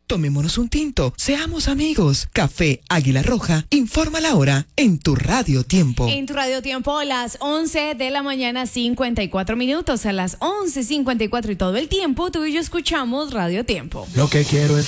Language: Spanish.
Tomémonos un tinto, seamos amigos. Café Águila Roja, informa la hora en tu Radio Tiempo. En tu Radio Tiempo, las 11 de la mañana, 54 minutos. A las 11:54 y todo el tiempo, tú y yo escuchamos Radio Tiempo. Lo que quiero es